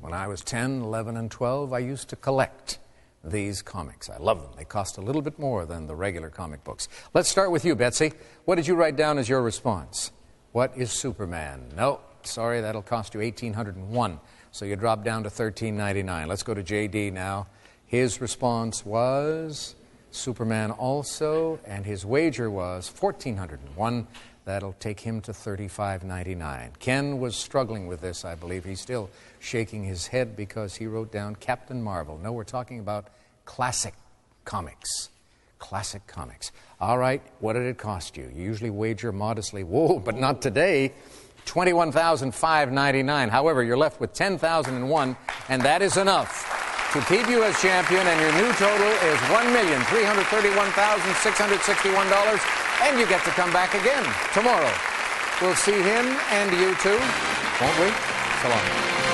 When I was 10, 11, and 12, I used to collect these comics. I love them. They cost a little bit more than the regular comic books. Let's start with you, Betsy. What did you write down as your response? What is Superman? No, sorry, that'll cost you $1,801. So you drop down to $13.99. Let's go to J.D. now. His response was Superman also, and his wager was $1,401. That'll take him to $35.99. Ken was struggling with this, I believe. He's still shaking his head because he wrote down Captain Marvel. No, we're talking about classic comics. Classic comics. All right, what did it cost you? You usually wager modestly. Whoa, but not today. $21,599. However, you're left with $10,001, and that is enough to keep you as champion, and your new total is $1,331,661, and you get to come back again tomorrow. We'll see him and you too, won't we? So long.